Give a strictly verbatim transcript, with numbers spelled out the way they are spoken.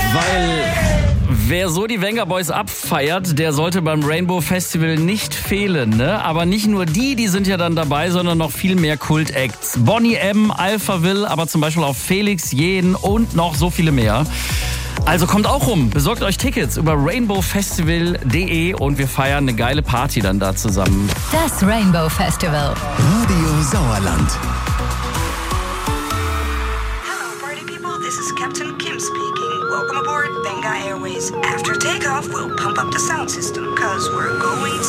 Weil wer so die Venga Boys abfeiert, der sollte beim Rainbow Festival nicht fehlen, ne? Aber nicht nur die, die sind ja dann dabei, sondern noch viel mehr Kult-Acts. Boney M, Alphaville, aber zum Beispiel auch Felix Jähn und noch so viele mehr. Also kommt auch rum, besorgt euch Tickets über rainbow festival punkt de und wir feiern eine geile Party dann da zusammen. Das Rainbow Festival. Radio Sauerland. Hello, party people. This is Captain Kim speaking. Welcome aboard Venga Airways. After takeoff, we'll pump up the sound system, cause we're going